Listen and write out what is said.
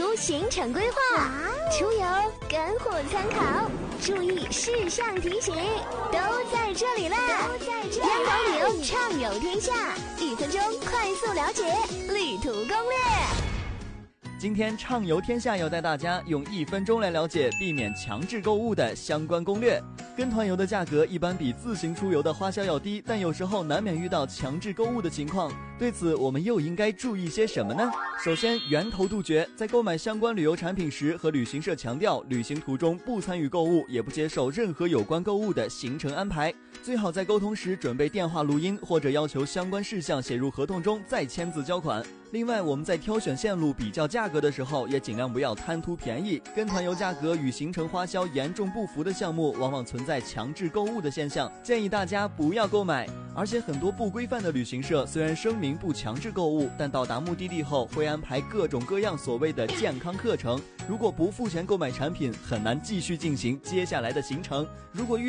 图行程规划，出游干货参考，注意事项提醒，都在这里啦！央广旅游畅游天下，1分钟快速了解旅途攻略。 今天畅游天下要带大家用1分钟来了解避免强制购物的相关攻略。跟团游的价格一般比自行出游的花销要低，但有时候难免遇到强制购物的情况，对此我们又应该注意些什么呢？首先，源头杜绝。在购买相关旅游产品时，和旅行社强调旅行途中不参与购物，也不接受任何有关购物的行程安排。最好在沟通时准备电话录音，或者要求相关事项写入合同中再签字交款。另外，我们在挑选线路比较价格的时候，也尽量不要贪图便宜。跟团游价格与行程花销严重不符的项目，往往存在强制购物的现象，建议大家不要购买。而且很多不规范的旅行社虽然声明不强制购物，但到达目的地后会安排各种各样所谓的健康课程，如果不付钱购买产品，很难继续进行接下来的行程。如果